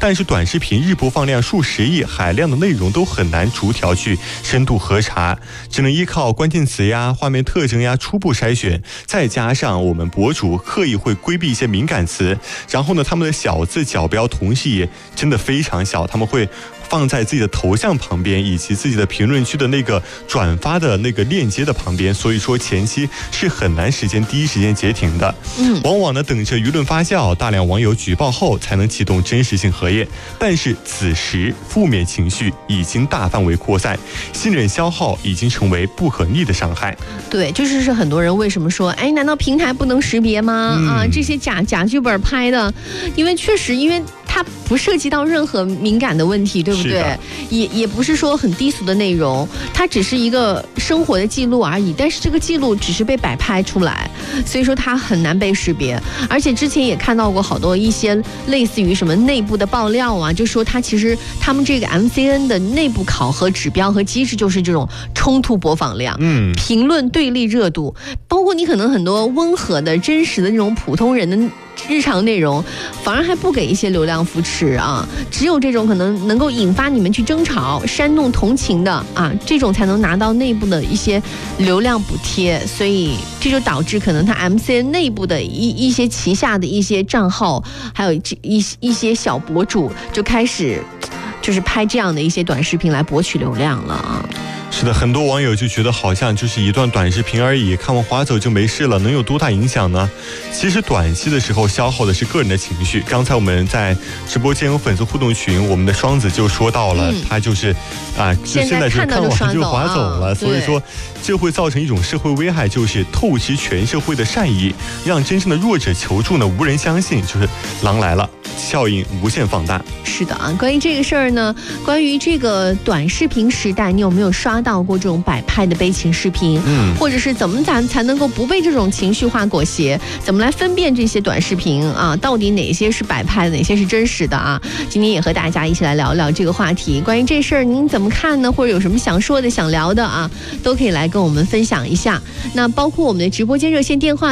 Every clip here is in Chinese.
但是短视频日播放量数十亿，海量的内容都很难逐条去深度核查，只能依靠关键词呀、画面特征呀初步筛选，再加上我们博主刻意会规避一些敏感词，然后呢，他们的小字角标同时也真的非常小，他们会放在自己的头像旁边，以及自己的评论区的那个转发的那个链接的旁边，所以说前期是很难第一时间截停的。往往呢等着舆论发酵，大量网友举报后才能启动真实性核验。但是此时负面情绪已经大范围扩散，信任消耗已经成为不可逆的伤害。 对，就是很多人为什么说，哎，难道平台不能识别吗？这些假剧本拍的，因为确实，因为它不涉及到任何敏感的问题，对不对？也不是说很低俗的内容，它只是一个生活的记录而已。但是这个记录只是被摆拍出来，所以说它很难被识别。而且之前也看到过好多一些类似于什么内部的爆料啊，就说其实他们这个 MCN 的内部考核指标和机制就是这种冲突播放量、评论对立热度，包括你可能很多温和的真实的那种普通人的日常内容，反而还不给一些流量扶持啊，只有这种可能够引发你们去争吵、煽动同情的啊，这种才能拿到内部的一些流量补贴，所以这就导致可能他 MCN 内部的一些旗下的一些账号，还有一些小博主就开始就是拍这样的一些短视频来博取流量了啊。 是的，很多网友就觉得好像就是一段短视频而已，看完划走就没事了，能有多大影响呢？其实短期的时候消耗的是个人的情绪。刚才我们在直播间有粉丝互动群，我们的双子就说到了，他就是就现在是看完就划走了，所以说这会造成一种社会危害，就是透支全社会的善意，让真正的弱者求助呢无人相信，就是狼来了，效应无限放大。 是的啊，关于这个事儿呢，关于这个短视频时代，你有没有刷到过这种摆拍的悲情视频？或者是怎么才能够不被这种情绪化裹挟？怎么来分辨这些短视频啊？到底哪些是摆拍的，哪些是真实的啊？今天也和大家一起来聊聊这个话题。关于这事儿，您怎么看呢？或者有什么想说的、想聊的啊，都可以来跟我们分享一下。那包括我们的直播间热线电话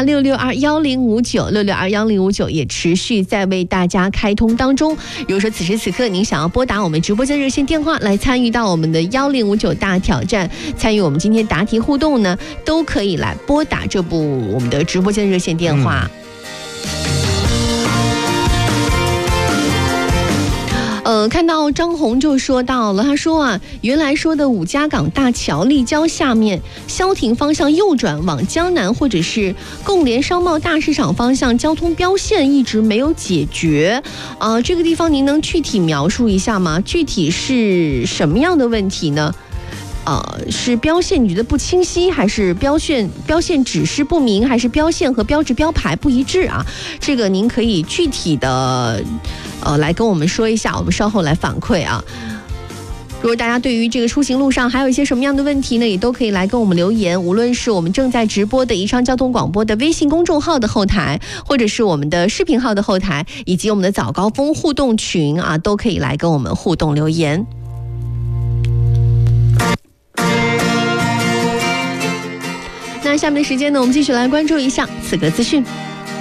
6621059，6621059也持续在为大家开通当中。如果说此时此刻您想要拨打我们直播间热线电话来参与到我们的1059大挑战，参与我们今天答题互动呢，都可以来拨打这部我们的直播间热线电话。看到张红就说到了，他说啊，原来说的五家港大桥立交下面消停方向右转往江南或者是贡联商贸大市场方向交通标线一直没有解决，这个地方您能具体描述一下吗？具体是什么样的问题呢？是标线你觉得不清晰，还是标线指示不明，还是标线和标志标牌不一致啊？这个您可以具体的来跟我们说一下，我们稍后来反馈啊。如果大家对于这个出行路上还有一些什么样的问题呢，也都可以来跟我们留言，无论是我们正在直播的宜昌交通广播的微信公众号的后台，或者是我们的视频号的后台，以及我们的早高峰互动群啊，都可以来跟我们互动留言。那下面的时间呢，我们继续来关注一下此刻资讯。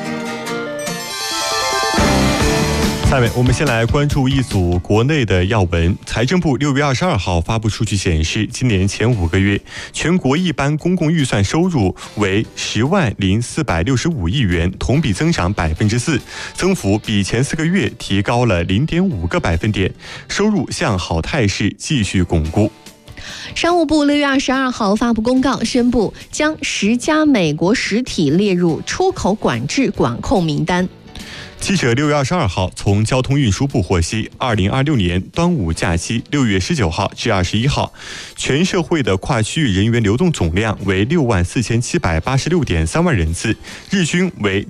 下面我们先来关注一组国内的要闻。财政部6月22号发布数据显示，今年前5个月，全国一般公共预算收入为10.0465亿元，同比增长4%，增幅比前4个月提高了0.5个百分点，收入向好态势继续巩固。 商务部6月22号发布公告，宣布将10家美国实体列入出口管制管控名单。 记者6月22号从交通运输部获悉，2026年端午假期6月19号至21号，全社会的跨区域人员流动总量为64786.3万人次，日均为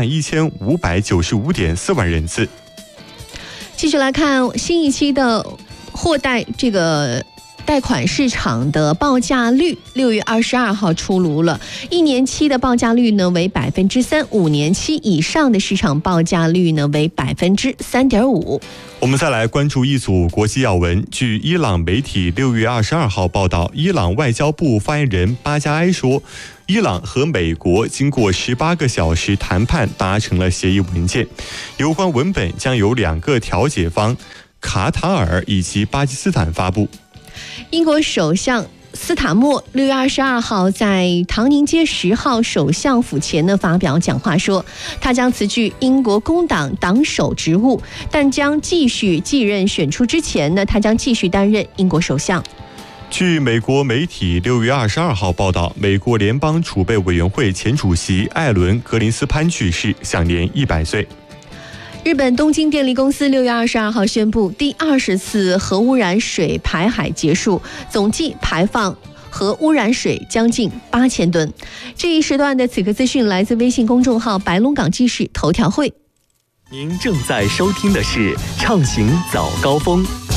21595.4万人次。 继续来看新一期的货代这个贷款市场的报价率6月22号出炉了，1年期的报价率呢为3%，5年期以上的市场报价率呢为3.5%。 我们再来关注一组国际要闻。据伊朗媒体6月22号报道，伊朗外交部发言人巴加埃说，伊朗和美国经过18个小时谈判达成了协议文件，有关文本将由2个调解方卡塔尔以及巴基斯坦发布。 英国首相斯塔默6月22号在唐宁街10号首相府前呢发表讲话说，他将辞去英国工党党首职务，但将继续继任选出之前呢，他将继续担任英国首相。 据美国媒体6月22号报道，美国联邦储备委员会前主席艾伦·格林斯潘去世，享年100岁。 日本东京电力公司6月22号宣布，第20次核污染水排海结束，总计排放核污染水将近8000吨。这一时段的此刻资讯来自微信公众号白龙港记事头条会。 您正在收听的是畅行早高峰。